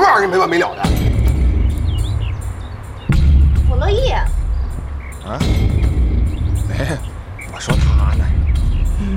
玩意儿没完没了的。 我乐意。 啊？